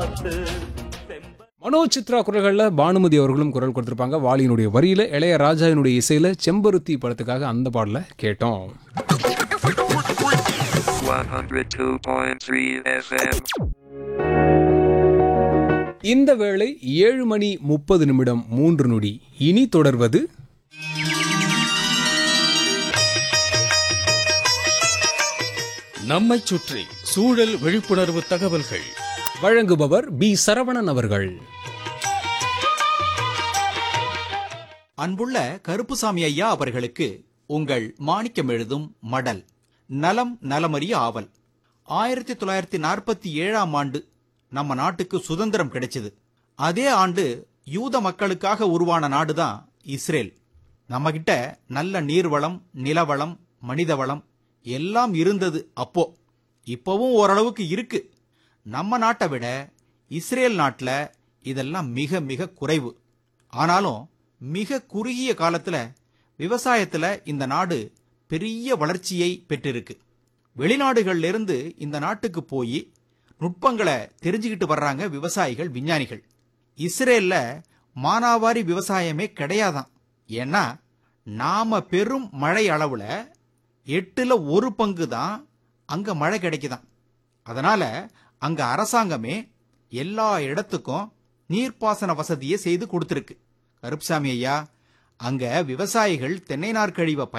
காத்து மனோஜ் சித்ரா குரல்கள்ல பானுமதி அவர்களும் குரல் கொடுத்திருப்பாங்க. வாலியினுடைய வரியில இளையராஜாவினுடைய இசையில செம்பருத்தி படத்துக்காக அந்த பாடல கேட்டோம். 102.3 FM. இந்த வேளை 7:30 3 இனி தொடர்வது நம்மைச் சுற்றி சூழல் விழிப்புணர்வு தகவல்கள். வழங்குபவர் பி சரவணன் அவர்கள். அன்புள்ள கருப்புசாமி ஐயா அவர்களுக்கு உங்கள் மாணிக்கம் எழுதும் மடல். நலம் நலமறிய ஆவல். 1947ஆம் ஆண்டு நம்ம நாட்டுக்கு சுதந்திரம் கிடைச்சது. அதே ஆண்டு யூத மக்களுக்காக உருவான நாடுதான் இஸ்ரேல். நம்ம கிட்ட நல்ல நீர்வளம், நிலவளம், மனித வளம் எல்லாம் இருந்தது அப்போ. இப்பவும் ஓரளவுக்கு இருக்கு. நம்ம நாட்டை விட இஸ்ரேல் நாட்டில் இதெல்லாம் மிக மிக குறைவு. ஆனாலும் மிக குறுகிய காலத்துல விவசாயத்துல இந்த நாடு பெரிய வளர்ச்சியை பெற்றிருக்கு. வெளிநாடுகள்ல இருந்து இந்த நாட்டுக்கு போய் நுட்பங்களை தெரிஞ்சுக்கிட்டு வர்றாங்க விவசாயிகள், விஞ்ஞானிகள். இஸ்ரேல்ல மானாவாரி விவசாயமே கிடையாதான். ஏன்னா நாம பெரும் மழை அளவுல 8/1 தான் அங்க மழை கிடைக்குதான். அதனால அங்க அரசாங்கமே எல்லா இடத்துக்கும் நீர்ப்பாசன வசதியை செய்து கொடுத்திருக்கு. கருப்புசாமி ஐயா, அங்க விவசாயிகள் தென்னை நார் கழிவை